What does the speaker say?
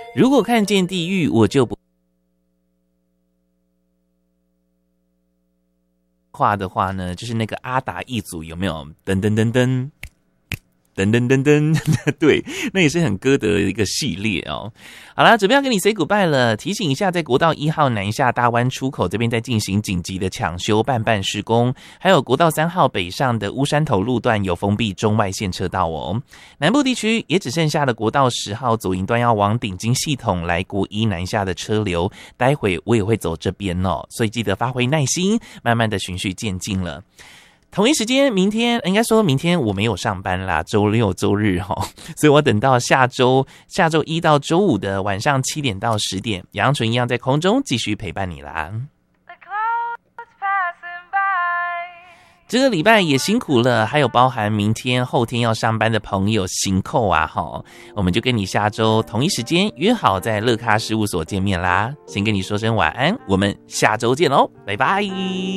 如果看见地狱，我就不画的话呢，就是那个阿达一族有没有？噔噔噔噔。噔噔噔噔，对，那也是很歌德的一个系列哦。好啦，准备要跟你 say goodbye 了。提醒一下，在国道1号南下大湾出口这边在进行紧急的抢修办施工，还有国道3号北上的乌山头路段有封闭中外线车道哦。南部地区也只剩下了国道10号左营段要往顶金系统来国1南下的车流，待会我也会走这边哦，所以记得发挥耐心，慢慢的循序渐进了。同一时间，明天明天我没有上班啦，周6周日所以我等到下周1到周5的晚上7点到10点，杨纯一样在空中继续陪伴你啦。这个礼拜也辛苦了，还有包含明天后天要上班的朋友辛苦啊我们就跟你下周同一时间约好在乐咖事务所见面啦。先跟你说声晚安，我们下周见咯，拜拜。